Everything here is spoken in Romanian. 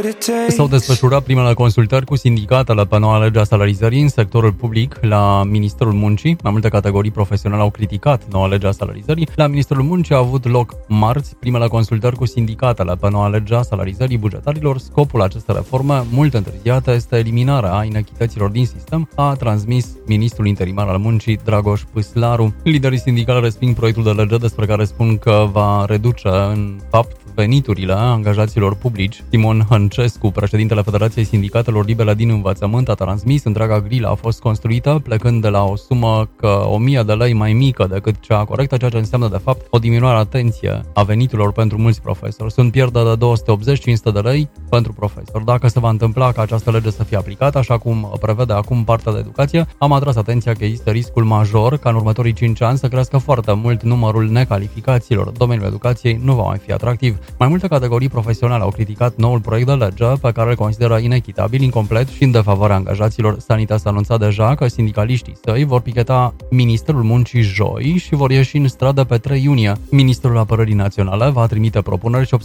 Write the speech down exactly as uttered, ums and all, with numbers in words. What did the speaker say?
S-au desfășurat primele consultări cu sindicatele pe noua lege a salarizării în sectorul public la Ministerul Muncii. Mai multe categorii profesionale au criticat noua lege a salarizării. La Ministerul Muncii a avut loc marți primele consultări cu sindicatele pe noua lege a salarizării bugetarilor. Scopul acestei reforme, mult întârziată, este eliminarea inechităților din sistem, a transmis ministrul interimar al muncii, Dragoș Păslaru. Liderii sindicali resping proiectul de lege despre care spun că va reduce în fapt veniturile angajaților publici. Simon Hăncescu, președintele Federației Sindicatelor Libere din Învățământ, a transmis: întreaga grilă a fost construită plecând de la o sumă că o mie de lei mai mică decât cea corectă, ceea ce înseamnă de fapt o diminuare, atenție, a veniturilor pentru mulți profesori. Sunt pierdere de două sute optzeci - cinci sute de lei pentru profesori. Dacă se va întâmpla ca această lege să fie aplicată, așa cum prevede acum partea de educație, am atras atenția că există riscul major ca în următorii cinci ani să crească foarte mult numărul necalificaților. Domeniul educației nu va mai fi atractiv. Mai multe categorii profesionale au criticat noul proiect de lege, pe care îl consideră inechitabil, incomplet și în defavoarea angajaților. Sanitas a anunțat deja că sindicaliștii săi vor picheta Ministerul Muncii joi și vor ieși în stradă pe trei iunie. Ministrul Apărării Naționale va trimite propuneri și